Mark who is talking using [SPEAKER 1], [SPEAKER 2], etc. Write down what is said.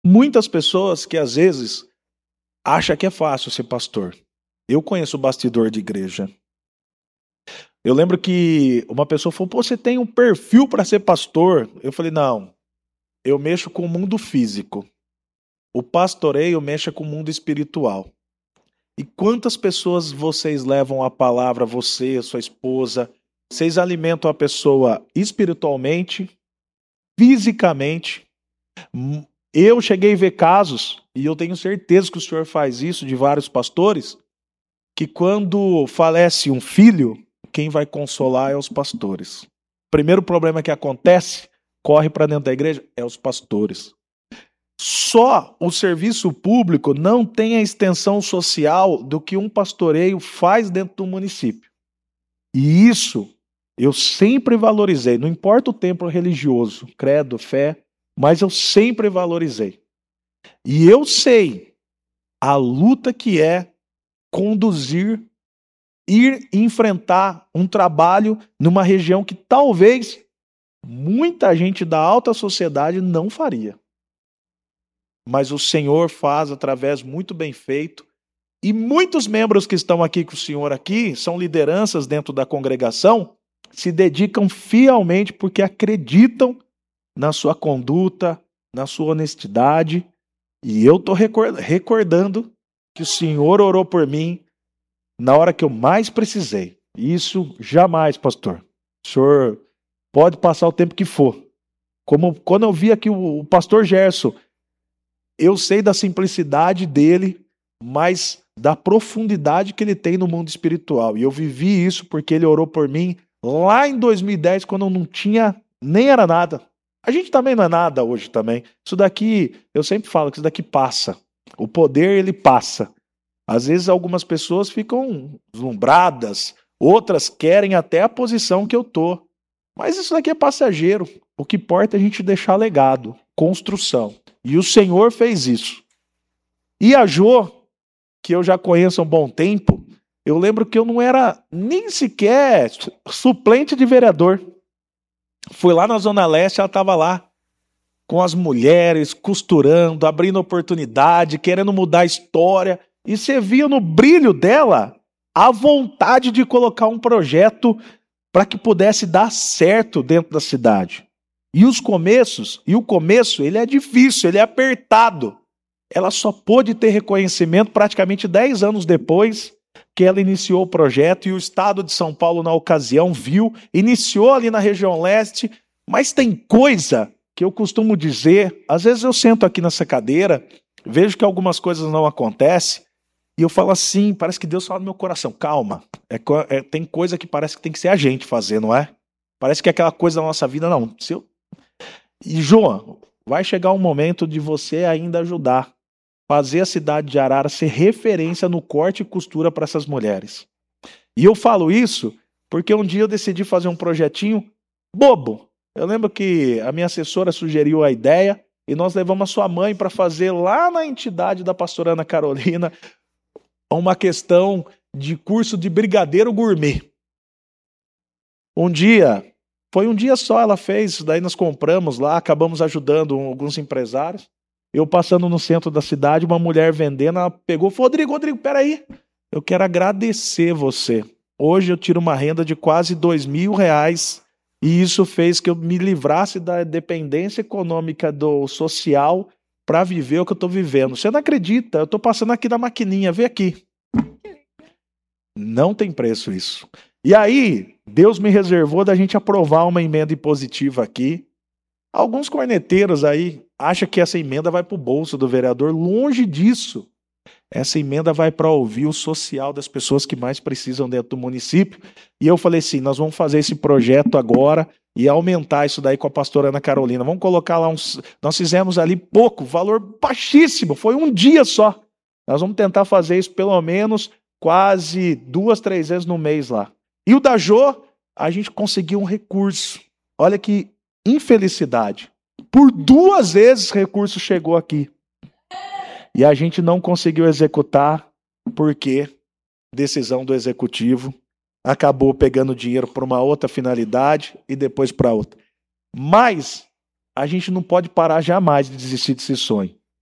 [SPEAKER 1] Muitas pessoas que às vezes acham que é fácil ser pastor. Eu conheço bastidor de igreja. Eu lembro que uma pessoa falou, pô, você tem um perfil para ser pastor? Eu falei, não, eu mexo com o mundo físico. O pastoreio mexe com o mundo espiritual. E quantas pessoas vocês levam a palavra, você, a sua esposa, vocês alimentam a pessoa espiritualmente, fisicamente. Eu cheguei a ver casos, e eu tenho certeza que o senhor faz isso, de vários pastores, que quando falece um filho, quem vai consolar é os pastores. O primeiro problema que acontece, corre para dentro da igreja, é os pastores. Só o serviço público não tem a extensão social do que um pastoreio faz dentro do município. E isso eu sempre valorizei, não importa o templo religioso, credo, fé, mas eu sempre valorizei. E eu sei a luta que é conduzir, ir enfrentar um trabalho numa região que talvez muita gente da alta sociedade não faria. Mas o Senhor faz através muito bem feito. E muitos membros que estão aqui com o Senhor aqui, são lideranças dentro da congregação, se dedicam fielmente porque acreditam na sua conduta, na sua honestidade. E eu estou recordando que o Senhor orou por mim na hora que eu mais precisei. Isso jamais, pastor. O senhor pode passar o tempo que for. Como quando eu vi aqui o pastor Gerson, eu sei da simplicidade dele, mas da profundidade que ele tem no mundo espiritual. E eu vivi isso porque ele orou por mim lá em 2010, quando eu não tinha, nem era nada. A gente também não é nada hoje também. Isso daqui, eu sempre falo que isso daqui passa. O poder, ele passa. Às vezes algumas pessoas ficam deslumbradas, outras querem até a posição que eu tô. Mas isso daqui é passageiro. O que importa é a gente deixar legado, construção. E o Senhor fez isso. E a Jô, que eu já conheço há um bom tempo, eu lembro que eu não era nem sequer suplente de vereador. Fui lá na Zona Leste, ela estava lá, com as mulheres, costurando, abrindo oportunidade, querendo mudar a história. E você via no brilho dela a vontade de colocar um projeto para que pudesse dar certo dentro da cidade. E o começo, ele é difícil, ele é apertado. Ela só pôde ter reconhecimento praticamente 10 anos depois que ela iniciou o projeto e o Estado de São Paulo, na ocasião, viu, iniciou ali na região leste, mas tem coisa que eu costumo dizer, às vezes eu sento aqui nessa cadeira, vejo que algumas coisas não acontecem, e eu falo assim, parece que Deus fala no meu coração, calma, tem coisa que parece que tem que ser a gente fazer, não é? Parece que é aquela coisa da nossa vida, não. E João, vai chegar um momento de você ainda ajudar, fazer a cidade de Arara ser referência no corte e costura para essas mulheres. E eu falo isso porque um dia eu decidi fazer um projetinho bobo. Eu lembro que a minha assessora sugeriu a ideia e nós levamos a sua mãe para fazer lá na entidade da pastora Ana Carolina uma questão de curso de brigadeiro gourmet. Foi um dia só ela fez, daí nós compramos lá, acabamos ajudando alguns empresários. Eu passando no centro da cidade, uma mulher vendendo, ela pegou e falou, Rodrigo, peraí, eu quero agradecer você. Hoje eu tiro uma renda de quase R$ 2.000 e isso fez que eu me livrasse da dependência econômica do social para viver o que eu estou vivendo. Você não acredita, eu estou passando aqui na maquininha, vê aqui. Não tem preço isso. E aí, Deus me reservou da gente aprovar uma emenda impositiva aqui. Alguns corneteiros aí acham que essa emenda vai para o bolso do vereador. Longe disso. Essa emenda vai para ouvir o social das pessoas que mais precisam dentro do município. E eu falei assim, nós vamos fazer esse projeto agora e aumentar isso daí com a pastora Ana Carolina. Vamos colocar lá Nós fizemos ali pouco, valor baixíssimo, foi um dia só. Nós vamos tentar fazer isso pelo menos quase 2, 3 vezes no mês lá. E o da Jô, a gente conseguiu um recurso. Olha que infelicidade. Por 2 vezes recurso chegou aqui. E a gente não conseguiu executar porque decisão do executivo acabou pegando dinheiro para uma outra finalidade e depois para outra. Mas a gente não pode parar jamais de desistir desse sonho.